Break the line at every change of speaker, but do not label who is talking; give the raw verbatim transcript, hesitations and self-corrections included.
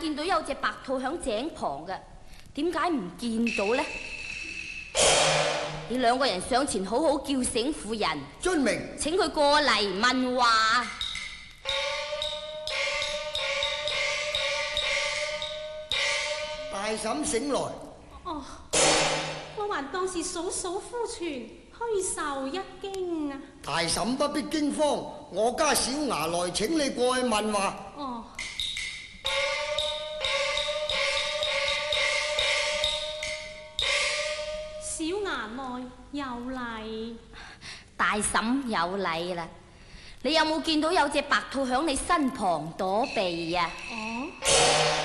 見到有隻白兔響井旁嘅，點解唔見到呢？你兩個人上前好好叫醒婦人。
遵命。
請佢過嚟問話。
大嬸醒來。
哦，我還當是嫂嫂夫傳，虛受一驚啊！
大嬸不必驚慌，我家小牙來請你過去問話。
哦。小牙內有禮。
大嬸有禮啦。你有冇見到有隻白兔響你身旁躲避啊？
哦。